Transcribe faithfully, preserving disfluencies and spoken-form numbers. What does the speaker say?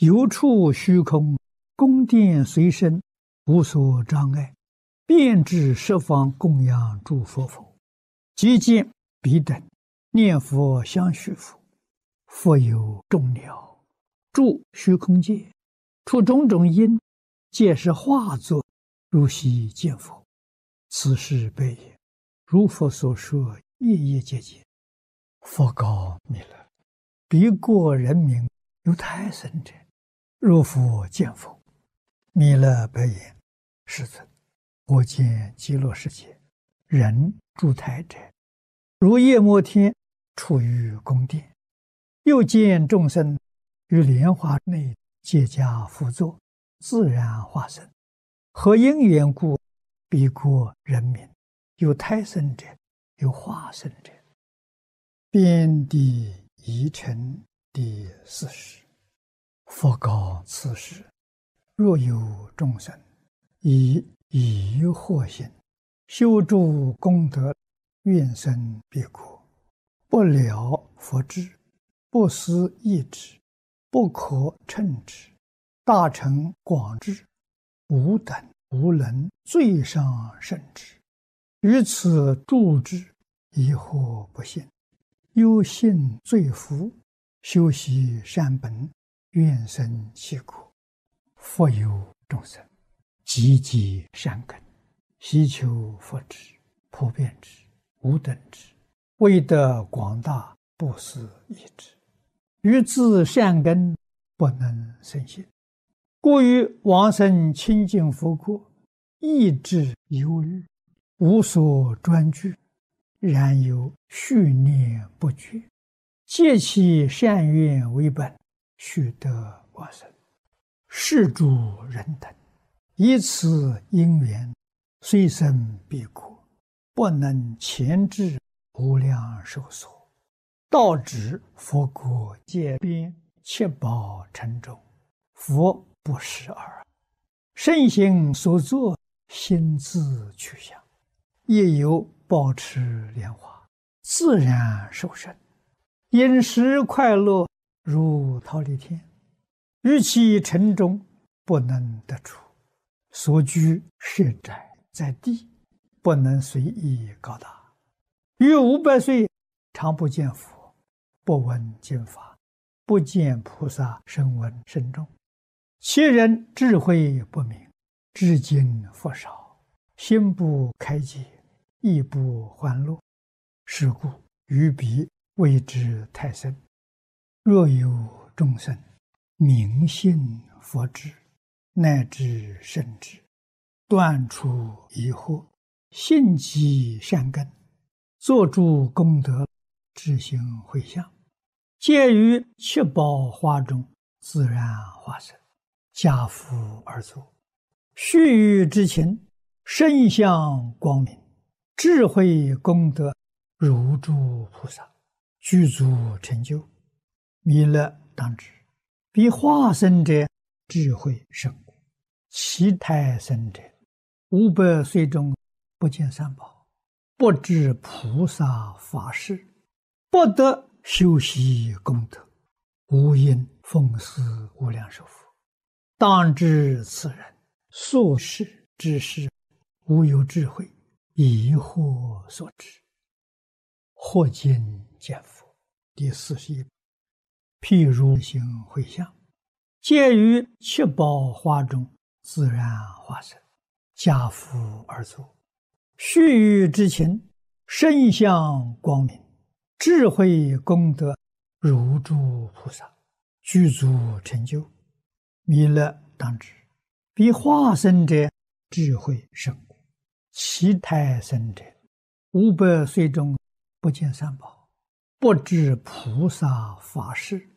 有处虚空，宫殿随身，无所障碍，遍至十方供养诸佛佛，即见彼等念佛相续佛。佛有众鸟，住虚空界，出种种因，皆是化作，如昔见佛。此事悲也。如佛所说，夜夜皆见。佛告弥勒：彼国人民有胎生者，若复见佛。弥勒白言：世尊，我见极乐世界人住胎者，如夜摩天处于宫殿，又见众生于莲花内皆加辅佐，自然化身。何因缘故？彼国人民有胎生者，有化身者。遍地疑尘第四十。佛告此时：若有众生以疑惑心修诸功德，愿生彼国，不了佛智，不思议之，不可称之，大乘广智，无等无能最上甚至，于此住之，疑惑不信，忧信罪福，修习善本，愿生其国。佛有众生积极善根，希求佛智，普遍之，无等之，为得广大，不思议之，于自善根不能生信，故于往生清净佛国，意志忧虑，无所专具，然有续念不绝，借其善愿为本，须得往生。是诸人等以此因缘，虽生彼国，不能前至无量寿所，到指佛国界边，七宝城中，佛不识耳。圣行所作，心自去向，亦有保持莲花，自然受生，饮食快乐，如忉利天。于其城中不能得出，所居设宅在地，不能随意高大。于五百岁常不见佛，不闻经法，不见菩萨声闻声众。其人智慧不明，知经佛少，心不开解，意不欢乐，是故于彼谓之胎生。若有众生明信佛智，乃至圣智，断除疑惑，信积善根，作诸功德，知行回向，皆于七宝花中自然化身，家父而作，须臾之情，身相光明，智慧功德如诸菩萨，具足成就。弥勒当知，彼化身者智慧甚故，其胎生者五百岁中不见三宝，不知菩萨法事，不得修习功德，无因奉祀无量寿佛。当知此人所事之事，无有智慧，疑惑所致。或今见佛第四十一。譬如行回向，皆于七宝花中自然化身，家父而作，须臾之情，身相光明，智慧功德如诸菩萨，具足成就。弥勒当知，彼化身者智慧甚故，其胎生者五百岁中不见三宝，不知菩萨法事，